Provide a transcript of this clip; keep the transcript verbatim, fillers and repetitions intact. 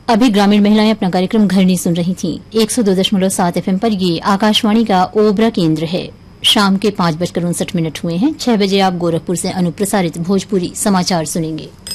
अभी ग्रामीण महिलाएं अपना कार्यक्रम घरनी सुन रही थीं। एक सौ दो दशमलव सात एफ एम पर ये आकाशवाणी का ओबरा केंद्र है। शाम के पांच बजकर उनसठ मिनट हुए हैं। छह बजे आप गोरखपुर से अनुप्रसारित भोजपुरी समाचार सुनेंगे।